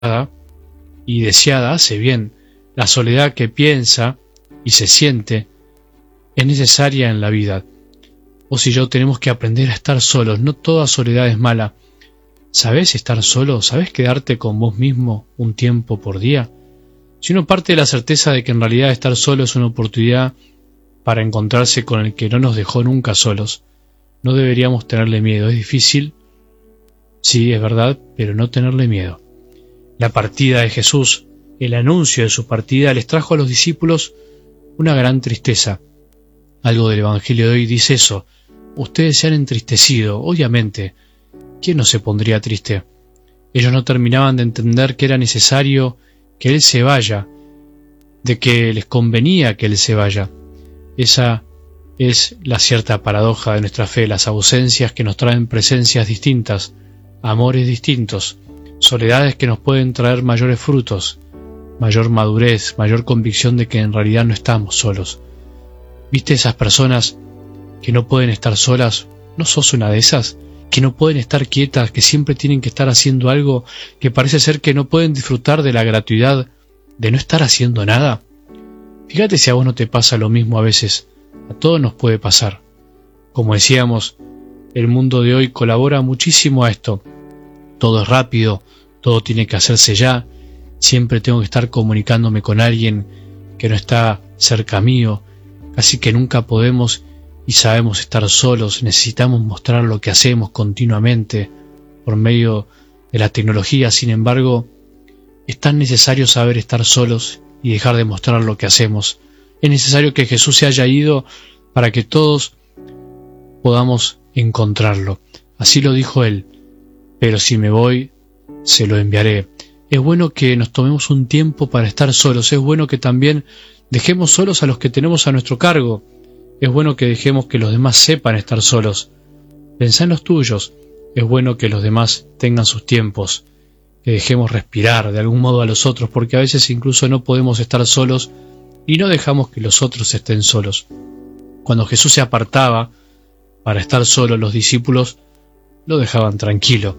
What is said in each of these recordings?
y deseada hace bien. La soledad que piensa y se siente es necesaria en la vida. Vos y yo tenemos que aprender a estar solos. No toda soledad es mala. ¿Sabés estar solo? ¿Sabés quedarte con vos mismo un tiempo por día? Si uno parte de la certeza de que en realidad estar solo es una oportunidad para encontrarse con el que no nos dejó nunca solos, no deberíamos tenerle miedo. Es difícil, sí, es verdad, pero no tenerle miedo. La partida de Jesús, el anuncio de su partida, les trajo a los discípulos una gran tristeza. Algo del Evangelio de hoy dice eso. Ustedes se han entristecido, obviamente. ¿Quién no se pondría triste? Ellos no terminaban de entender que era necesario que Él se vaya, de que les convenía que Él se vaya. Esa es la cierta paradoja de nuestra fe, las ausencias que nos traen presencias distintas, amores distintos, soledades que nos pueden traer mayores frutos, mayor madurez, mayor convicción de que en realidad no estamos solos. ¿Viste esas personas que no pueden estar solas? ¿No sos una de esas? Que no pueden estar quietas, que siempre tienen que estar haciendo algo, que parece ser que no pueden disfrutar de la gratuidad de no estar haciendo nada. Fíjate si a vos no te pasa lo mismo a veces. A todos nos puede pasar. Como decíamos, el mundo de hoy colabora muchísimo a esto. Todo es rápido, todo tiene que hacerse ya. Siempre tengo que estar comunicándome con alguien que no está cerca mío. Casi que nunca podemos y sabemos estar solos. Necesitamos mostrar lo que hacemos continuamente por medio de la tecnología. Sin embargo, es tan necesario saber estar solos y dejar de mostrar lo que hacemos. Es necesario que Jesús se haya ido para que todos podamos encontrarlo. Así lo dijo Él. Pero si me voy, se lo enviaré. Es bueno que nos tomemos un tiempo para estar solos. Es bueno que también dejemos solos a los que tenemos a nuestro cargo. Es bueno que dejemos que los demás sepan estar solos. Pensá en los tuyos. Es bueno que los demás tengan sus tiempos, que dejemos respirar de algún modo a los otros, porque a veces incluso no podemos estar solos y no dejamos que los otros estén solos. Cuando Jesús se apartaba para estar solo, los discípulos lo dejaban tranquilo.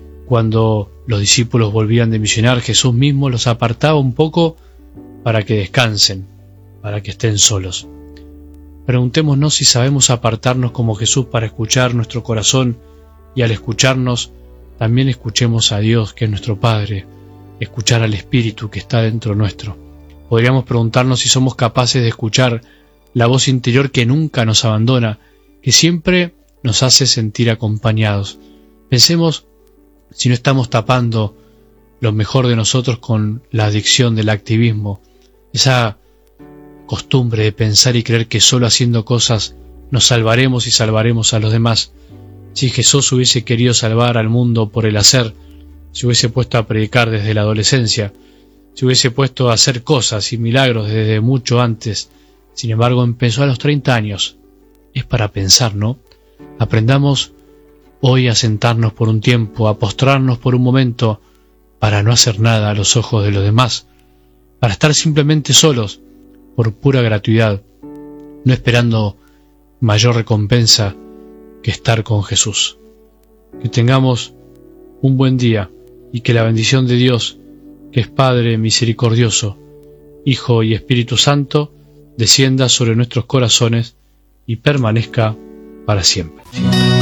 Cuando los discípulos volvían de misionar, Jesús mismo los apartaba un poco para que descansen, para que estén solos. Preguntémonos si sabemos apartarnos como Jesús para escuchar nuestro corazón, y al escucharnos también escuchemos a Dios, que es nuestro Padre, escuchar al Espíritu que está dentro nuestro. Podríamos preguntarnos si somos capaces de escuchar la voz interior que nunca nos abandona, que siempre nos hace sentir acompañados. Pensemos si no estamos tapando lo mejor de nosotros con la adicción del activismo, esa costumbre de pensar y creer que solo haciendo cosas nos salvaremos y salvaremos a los demás. Si Jesús hubiese querido salvar al mundo por el hacer, se hubiese puesto a predicar desde la adolescencia, se hubiese puesto a hacer cosas y milagros desde mucho antes. Sin embargo, empezó a los 30 años. Es para pensar, ¿no? Aprendamos hoy a sentarnos por un tiempo, a postrarnos por un momento, para no hacer nada a los ojos de los demás, para estar simplemente solos, por pura gratuidad, no esperando mayor recompensa que estar con Jesús. Que tengamos un buen día y que la bendición de Dios, que es Padre misericordioso, Hijo y Espíritu Santo, descienda sobre nuestros corazones y permanezca para siempre.